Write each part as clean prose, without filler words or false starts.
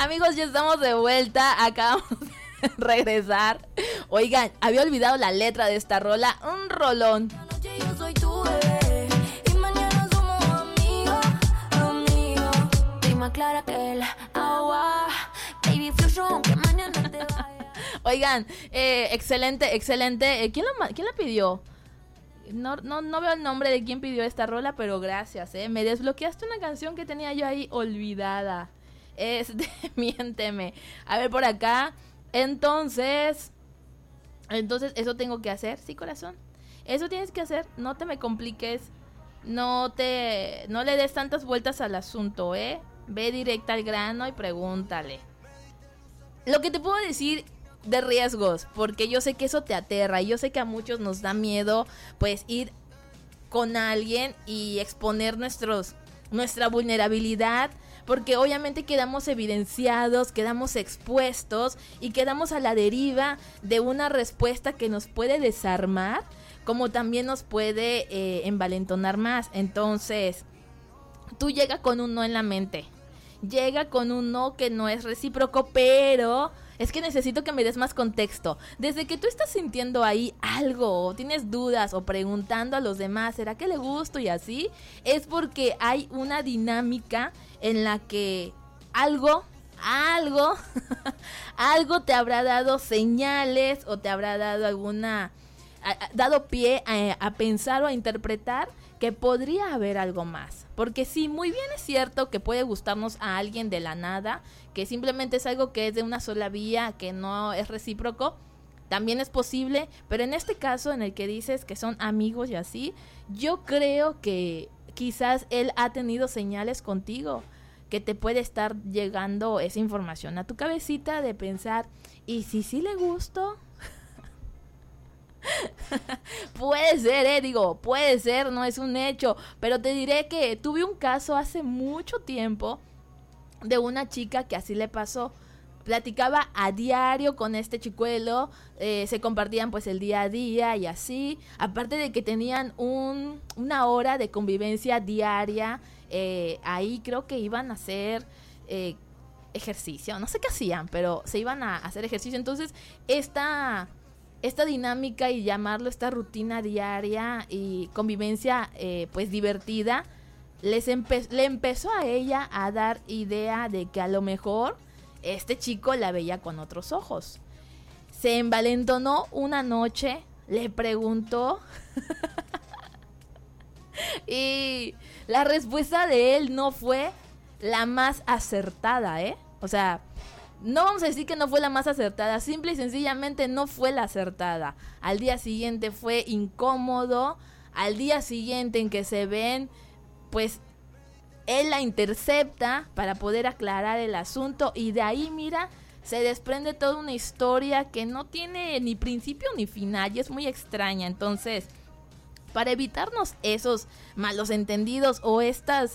Amigos, ya estamos de vuelta. Acabamos de regresar. Oigan, había olvidado la letra de esta rola. Un rolón. Yo soy tu bebé y mañana somos amigos, amigos. Estoy más clara que el agua. Baby, fluyo aunque mañana te vaya. Oigan, excelente, excelente. ¿Quién la pidió? No veo el nombre de quién pidió esta rola, pero gracias, me desbloqueaste una canción que tenía yo ahí olvidada. Miénteme. A ver por acá. Entonces, eso tengo que hacer, sí, corazón. Eso tienes que hacer, no te me compliques. No le des tantas vueltas al asunto, Ve directa al grano y pregúntale. Lo que te puedo decir de riesgos, porque yo sé que eso te aterra y yo sé que a muchos nos da miedo pues ir con alguien y exponer nuestra vulnerabilidad, porque obviamente quedamos evidenciados, quedamos expuestos y quedamos a la deriva de una respuesta que nos puede desarmar, como también nos puede envalentonar más. Entonces, tú llega con un no en la mente, llega con un no que no es recíproco, pero es que necesito que me des más contexto. Desde que tú estás sintiendo ahí algo, o tienes dudas, o preguntando a los demás, ¿será que le gusto? Y así, es porque hay una dinámica en la que algo te habrá dado señales, o te habrá dado dado pie a pensar o a interpretar que podría haber algo más. Porque sí, muy bien es cierto que puede gustarnos a alguien de la nada, que simplemente es algo que es de una sola vía, que no es recíproco. También es posible, pero en este caso en el que dices que son amigos y así, yo creo que quizás él ha tenido señales contigo, que te puede estar llegando esa información a tu cabecita de pensar, ¿y si sí le gusto? Puede ser, puede ser, no es un hecho, pero te diré que tuve un caso hace mucho tiempo de una chica que así le pasó. Platicaba a diario con este chicuelo, se compartían pues el día a día y así, aparte de que tenían una hora de convivencia diaria, ahí creo que iban a hacer ejercicio, no sé qué hacían, pero se iban a hacer ejercicio. Entonces esta dinámica y llamarlo esta rutina diaria y convivencia pues divertida, le empezó a ella a dar idea de que a lo mejor este chico la veía con otros ojos. Se envalentonó una noche, le preguntó y la respuesta de él no fue la más acertada, o sea, no vamos a decir que no fue la más acertada, simple y sencillamente no fue la acertada. Al día siguiente fue incómodo, al día siguiente en que se ven, pues él la intercepta para poder aclarar el asunto y de ahí, mira, se desprende toda una historia que no tiene ni principio ni final y es muy extraña. Entonces, para evitarnos esos malos entendidos o estas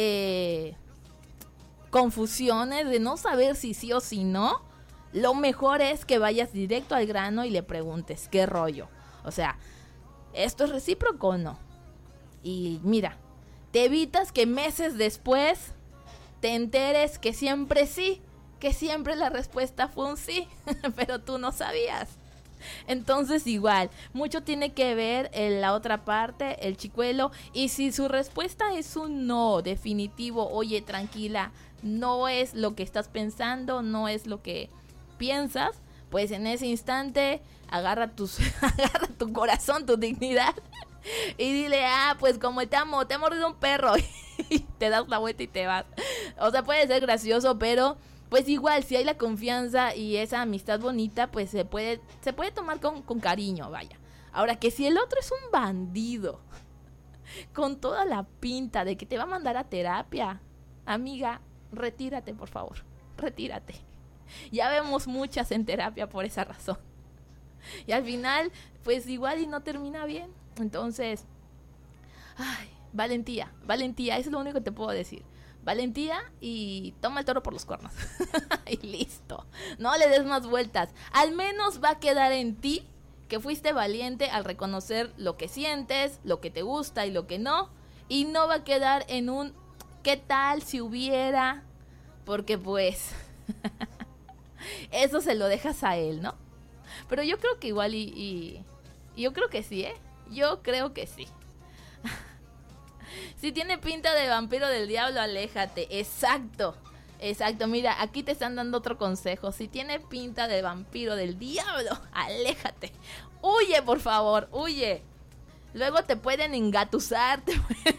confusiones de no saber si sí o si no, lo mejor es que vayas directo al grano y le preguntes qué rollo, o sea, ¿esto es recíproco o no? Y mira, te evitas que meses después te enteres que siempre sí, que siempre la respuesta fue un sí, pero tú no sabías. Entonces igual, mucho tiene que ver en la otra parte, el chicuelo, y si su respuesta es un no definitivo, oye, tranquila, no es lo que estás pensando, no es lo que piensas, pues en ese instante agarra tu corazón, tu dignidad y dile, pues como te amo, te ha mordido un perro y te das la vuelta y te vas. O sea, puede ser gracioso, pero pues igual, si hay la confianza y esa amistad bonita, pues se puede tomar con cariño, vaya. Ahora, que si el otro es un bandido, con toda la pinta de que te va a mandar a terapia, amiga, retírate, por favor, retírate. Ya vemos muchas en terapia por esa razón. Y al final, pues igual y no termina bien. Entonces, valentía, eso es lo único que te puedo decir. Valentía y toma el toro por los cuernos. Y listo. No le des más vueltas. Al menos va a quedar en ti que fuiste valiente al reconocer lo que sientes, lo que te gusta y lo que no. Y no va a quedar en un ¿qué tal si hubiera? Porque pues Eso se lo dejas a él, ¿no? Pero yo creo que igual yo creo que sí, ¿eh? Yo creo que sí. Si tiene pinta de vampiro del diablo, aléjate. Exacto. Mira, aquí te están dando otro consejo. Si tiene pinta de vampiro del diablo, aléjate. Huye, por favor, huye. Luego te pueden engatusar, te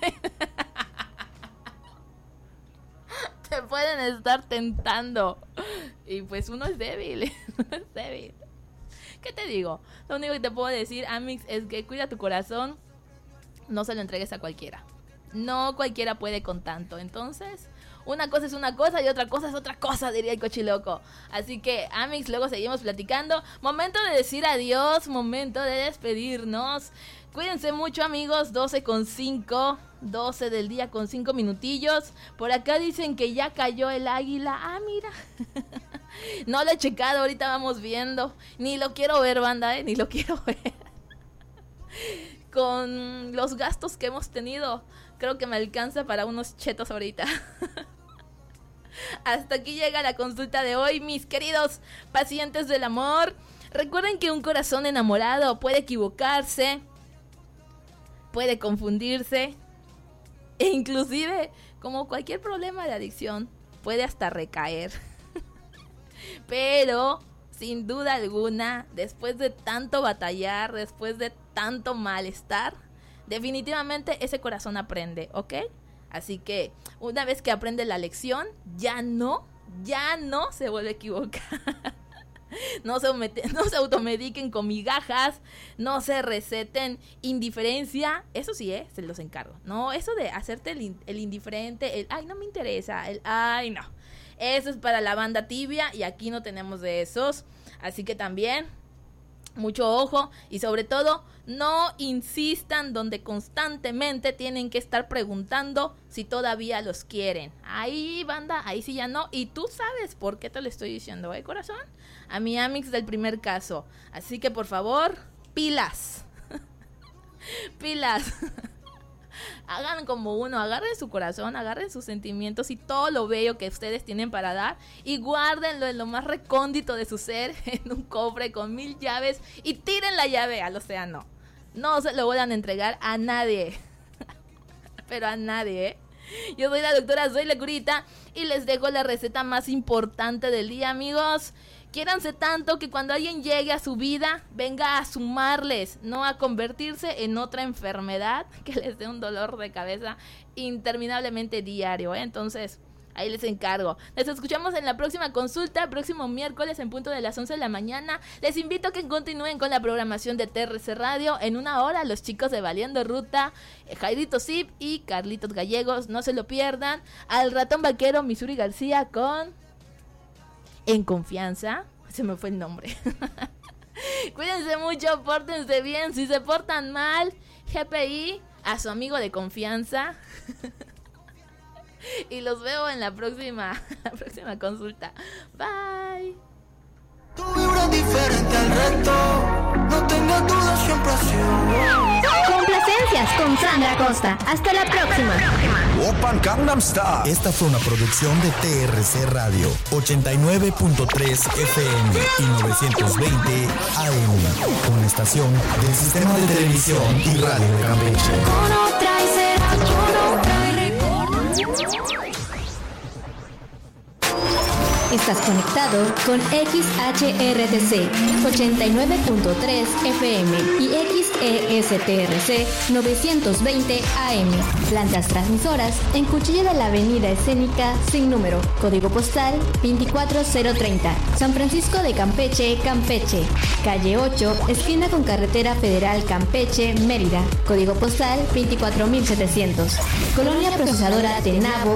pueden estar tentando. Y pues uno es débil. ¿Qué te digo? Lo único que te puedo decir, Amix, es que cuida tu corazón. No se lo entregues a cualquiera. No cualquiera puede con tanto. Entonces, una cosa es una cosa y otra cosa es otra cosa, diría el cochiloco. Así que, Amix, luego seguimos platicando. Momento de decir adiós, momento de despedirnos. Cuídense mucho, amigos. 12 del día con 5 minutillos. Por acá dicen que ya cayó el águila. Ah, mira. No lo he checado, ahorita vamos viendo. Ni lo quiero ver, banda, ni lo quiero ver. Con los gastos que hemos tenido, creo que me alcanza para unos chetos ahorita. Hasta aquí llega la consulta de hoy, mis queridos pacientes del amor. Recuerden que un corazón enamorado puede equivocarse, puede confundirse, e inclusive, como cualquier problema de adicción, puede hasta recaer. Pero, sin duda alguna, después de tanto batallar, después de tanto malestar, definitivamente ese corazón aprende, ¿ok? Así que, una vez que aprende la lección, ya no se vuelve a equivocar. No se automediquen con migajas, no se receten indiferencia, eso sí, se los encargo. No, eso de hacerte el indiferente, el ay, no me interesa, el ay, no. Eso es para la banda tibia y aquí no tenemos de esos. Así que también, mucho ojo y sobre todo, no insistan donde constantemente tienen que estar preguntando si todavía los quieren. Ahí, banda, ahí sí ya no. Y tú sabes por qué te lo estoy diciendo, corazón. A mi Amix del primer caso. Así que, por favor, pilas. Pilas. Hagan como uno, agarren su corazón, agarren sus sentimientos y todo lo bello que ustedes tienen para dar y guárdenlo en lo más recóndito de su ser, en un cofre con 1000 llaves y tiren la llave al océano. No se lo vuelvan a entregar a nadie. Pero a nadie, Yo soy la doctora Zoe La Curita y les dejo la receta más importante del día, amigos. Quiéranse tanto que cuando alguien llegue a su vida, venga a sumarles, no a convertirse en otra enfermedad que les dé un dolor de cabeza interminablemente diario, Entonces, ahí les encargo. Les escuchamos en la próxima consulta, próximo miércoles en punto de las 11 de la mañana. Les invito a que continúen con la programación de TRC Radio. En una hora, los chicos de Valiendo Ruta, Jairito Zip y Carlitos Gallegos, no se lo pierdan. Al ratón vaquero Missouri García con En Confianza. Se me fue el nombre. Cuídense mucho, pórtense bien. Si se portan mal, GPI a su amigo de confianza. Y los veo en la próxima consulta. Bye. Tú vibras diferente al resto, no tengas dudas, siempre ha sido. Complacencias con Sandra Costa. Hasta la próxima. Oppan Gangnam Style. Esta fue una producción de TRC Radio, 89.3 FM y 920 AM. Una estación del Sistema de Televisión y Radio de Campeche. Estás conectado con XHRTC 89.3 FM y XESTRC 920 AM. Plantas transmisoras en Cuchilla de la Avenida Escénica sin número. Código postal 24030. San Francisco de Campeche, Campeche. Calle 8, esquina con Carretera Federal Campeche, Mérida. Código postal 24700. Colonia Procesadora Tenabo,